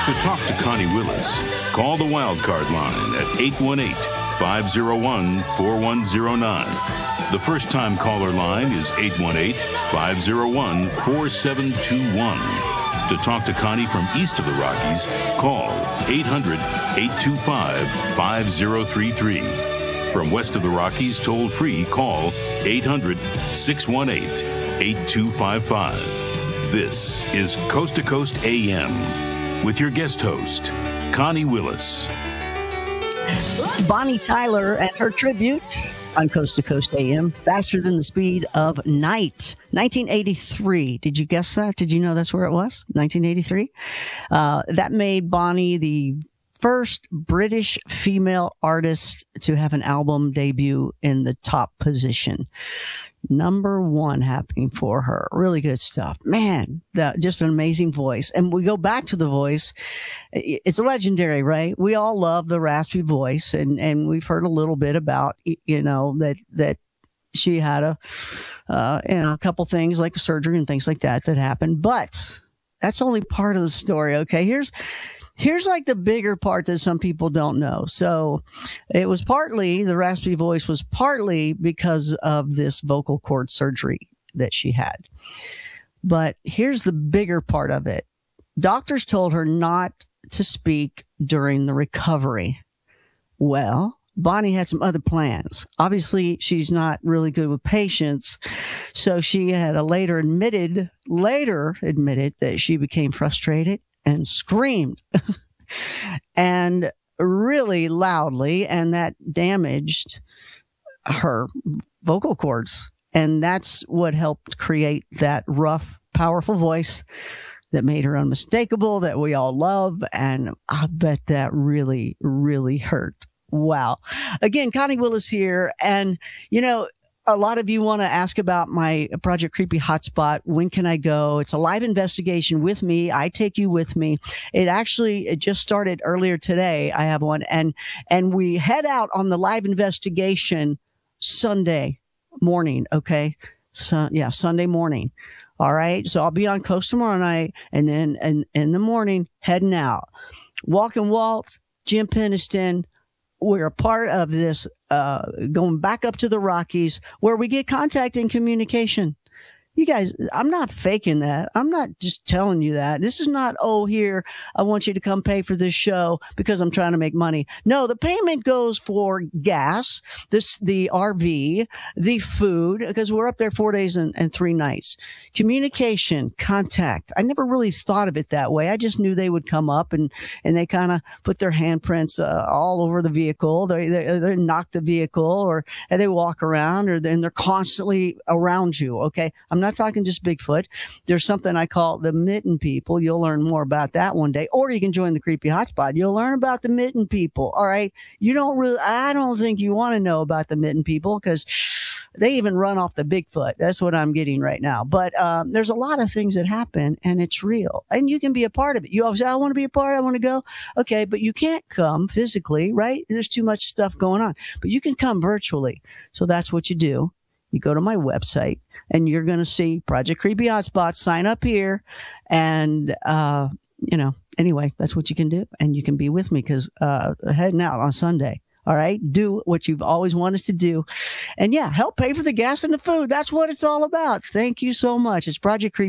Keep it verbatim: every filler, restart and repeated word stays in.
To talk to Connie Willis, call the Wildcard line at eight one eight, five oh one, four one oh nine. The first-time caller line is eight one eight, five oh one, four seven two one. To talk to Connie from east of the Rockies, call eight hundred, eight two five, five oh three three. From west of the Rockies, toll-free, call eight hundred, six one eight, eight two five five. This is Coast to Coast A M with your guest host, Connie Willis. Bonnie Tyler and her tribute on Coast to Coast A M, Faster Than the Speed of Night. nineteen eighty-three. Did you guess that? Did you know that's where it was? nineteen eighty-three? Uh, that made Bonnie the first British female artist to have an album debut in the top position. Number one happening for her. Really good stuff. Man, that, just an amazing voice. And we go back to the voice. It's legendary, right? We all love the raspy voice. And, and we've heard a little bit about, you know, that, that she had a, uh, you know, a couple things like surgery and things like that that happened. But that's only part of the story. Okay. Here's, Here's like the bigger part that some people don't know. So it was partly, the raspy voice was partly because of this vocal cord surgery that she had. But here's the bigger part of it. Doctors told her not to speak during the recovery. Well, Bonnie had some other plans. Obviously, she's not really good with patients. So she had a later admitted, later admitted that she became frustrated and screamed and really loudly, and that damaged her vocal cords. And that's what helped create that rough, powerful voice that made her unmistakable, that we all love. And I bet that really, really hurt. Wow. Again, Connie Willis here. And, you know, a lot of you want to ask about my Project Creepy Hotspot. When can I go? It's a live investigation with me. I take you with me. It actually, it just started earlier today. I have one. And, and we head out on the live investigation Sunday morning. Okay. So, yeah, Sunday morning. All right. So I'll be on coast tomorrow night, and then in, in the morning heading out. Walk and Walt, Jim Peniston. We're a part of this, uh, going back up to the Rockies, where we get contact and communication. You guys, I'm not faking that. I'm not just telling you that. This is not, oh, here, I want you to come pay for this show because I'm trying to make money. No, the payment goes for gas, this, the R V, the food, because we're up there four days and, and three nights. Communication, contact. I never really thought of it that way. I just knew they would come up and, and they kind of put their handprints uh, all over the vehicle. They, they, they knock the vehicle, or and they walk around, or then they're constantly around you. Okay. I'm not talking just Bigfoot. There's something I call the mitten people. You'll learn more about that one day, or you can join the Creepy Hotspot. You'll learn about the mitten people. All right. You don't really, I don't think you want to know about the mitten people, because they even run off the Bigfoot. That's what I'm getting right now. But um, there's a lot of things that happen, and it's real, and you can be a part of it. You always say, I want to be a part. I want to go. Okay. But you can't come physically, right? There's too much stuff going on, but you can come virtually. So that's what you do. You go to my website, and you're going to see Project Creepy Hotspot. Sign up here. And, uh, you know, anyway, that's what you can do. And you can be with me, because uh, heading out on Sunday. All right. Do what you've always wanted to do. And yeah, help pay for the gas and the food. That's what it's all about. Thank you so much. It's Project Creepy.